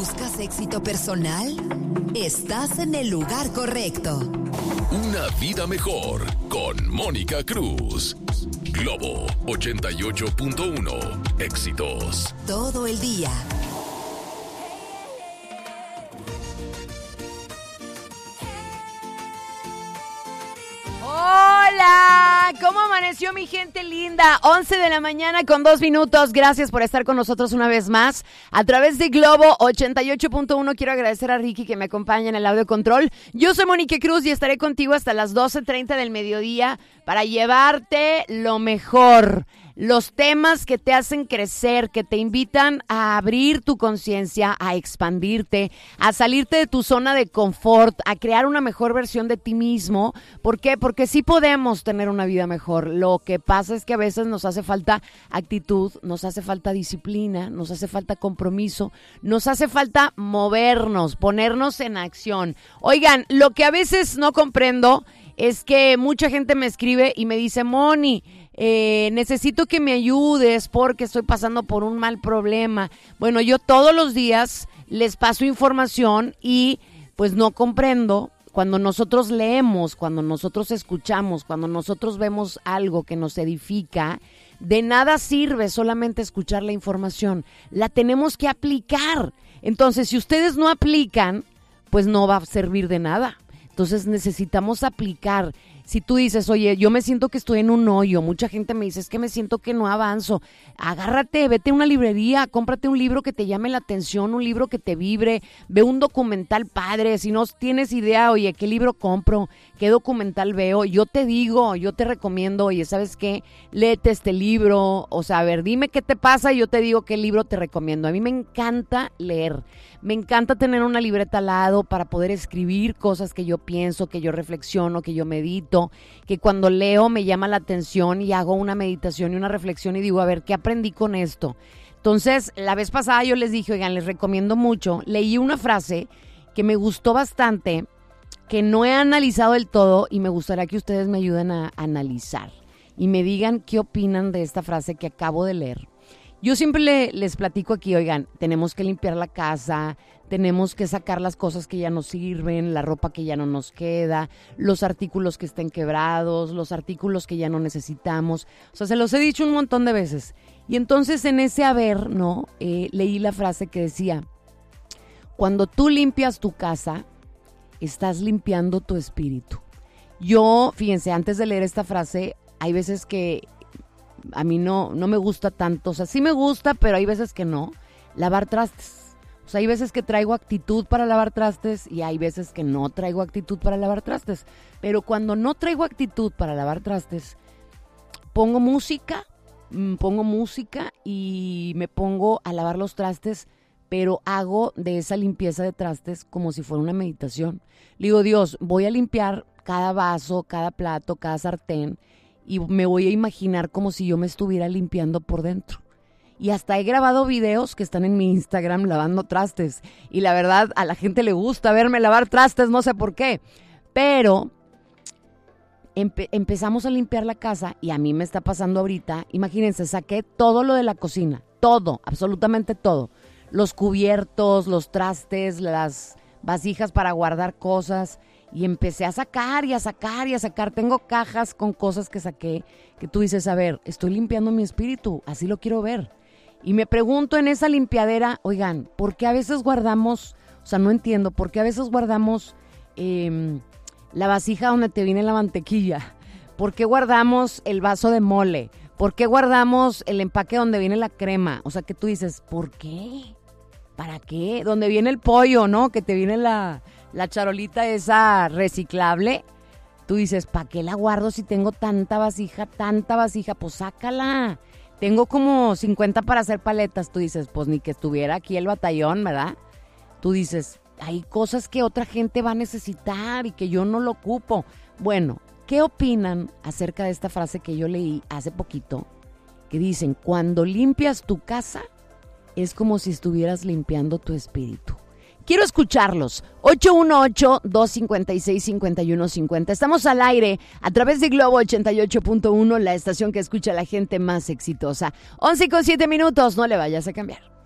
¿Buscas éxito personal? Estás en el lugar correcto. Una vida mejor con Mónica Cruz. Globo 88.1. Éxitos todo el día. Hola, ¿cómo amaneció mi gente linda? 11 de la mañana con 2 minutos. Gracias por estar con nosotros una vez más. A través de Globo 88.1 quiero agradecer a Ricky que me acompaña en el audio control. Yo soy Mónica Cruz y estaré contigo hasta las 12:30 del mediodía para llevarte lo mejor. Los temas que te hacen crecer, que te invitan a abrir tu conciencia, a expandirte, a salirte de tu zona de confort, a crear una mejor versión de ti mismo. ¿Por qué? Porque sí podemos tener una vida mejor. Lo que pasa es que a veces nos hace falta actitud, nos hace falta disciplina, nos hace falta compromiso, nos hace falta movernos, ponernos en acción. Oigan, lo que a veces no comprendo es que mucha gente me escribe y me dice, Moni, necesito que me ayudes porque estoy pasando por un mal problema. Bueno, yo todos los días les paso información y pues no comprendo cuando nosotros leemos, cuando nosotros escuchamos, cuando nosotros vemos algo que nos edifica. De nada sirve solamente escuchar la información, la tenemos que aplicar. Entonces, si ustedes no aplican, pues no va a servir de nada. Entonces necesitamos aplicar. Si tú dices, oye, yo me siento que estoy en un hoyo, mucha gente me dice, es que me siento que no avanzo. Agárrate, vete a una librería, cómprate un libro que te llame la atención, un libro que te vibre, ve un documental padre. Si no tienes idea, oye, ¿qué libro compro? ¿Qué documental veo? Yo te digo, yo te recomiendo, oye, ¿sabes qué? Léete este libro, o sea, a ver, dime qué te pasa y yo te digo qué libro te recomiendo. A mí me encanta leer, me encanta tener una libreta al lado para poder escribir cosas que yo pienso, que yo reflexiono, que yo medito, que cuando leo me llama la atención y hago una meditación y una reflexión y digo, a ver, ¿qué aprendí con esto? Entonces, la vez pasada yo les dije, oigan, les recomiendo mucho, leí una frase que me gustó bastante, que no he analizado del todo y me gustaría que ustedes me ayuden a analizar y me digan qué opinan de esta frase que acabo de leer. Yo siempre les platico aquí, oigan, tenemos que limpiar la casa, tenemos que sacar las cosas que ya no sirven, la ropa que ya no nos queda, los artículos que estén quebrados, los artículos que ya no necesitamos. O sea, se los he dicho un montón de veces. Y entonces en ese haber, ¿no? Leí la frase que decía, cuando tú limpias tu casa, estás limpiando tu espíritu. Yo, fíjense, antes de leer esta frase, hay veces que a mí no me gusta tanto, o sea, sí me gusta, pero hay veces que no, lavar trastes. O sea, hay veces que traigo actitud para lavar trastes y hay veces que no traigo actitud para lavar trastes. Pero cuando no traigo actitud para lavar trastes, pongo música y me pongo a lavar los trastes, pero hago de esa limpieza de trastes como si fuera una meditación. Le digo, Dios, voy a limpiar cada vaso, cada plato, cada sartén, y me voy a imaginar como si yo me estuviera limpiando por dentro. Y hasta he grabado videos que están en mi Instagram lavando trastes. Y la verdad, a la gente le gusta verme lavar trastes, no sé por qué. Pero empezamos a limpiar la casa y a mí me está pasando ahorita. Imagínense, saqué todo lo de la cocina. Todo, absolutamente todo. Los cubiertos, los trastes, las vasijas para guardar cosas. Y empecé a sacar y a sacar y a sacar. Tengo cajas con cosas que saqué que tú dices, a ver, estoy limpiando mi espíritu, así lo quiero ver. Y me pregunto en esa limpiadera, oigan, ¿por qué a veces guardamos, o sea, no entiendo, por qué a veces guardamos la vasija donde te viene la mantequilla? ¿Por qué guardamos el vaso de mole? ¿Por qué guardamos el empaque donde viene la crema? O sea, que tú dices, ¿por qué? ¿Para qué? Donde viene el pollo, ¿no? Que te viene la charolita esa reciclable. Tú dices, ¿para qué la guardo si tengo tanta vasija? Pues sácala. Tengo como 50 para hacer paletas. Tú dices, pues ni que estuviera aquí el batallón, ¿verdad? Tú dices, hay cosas que otra gente va a necesitar y que yo no lo ocupo. Bueno, ¿qué opinan acerca de esta frase que yo leí hace poquito? Que dicen, cuando limpias tu casa, es como si estuvieras limpiando tu espíritu. Quiero escucharlos. 818-256-5150. Estamos al aire a través de Globo 88.1, la estación que escucha a la gente más exitosa. 11:07, no le vayas a cambiar.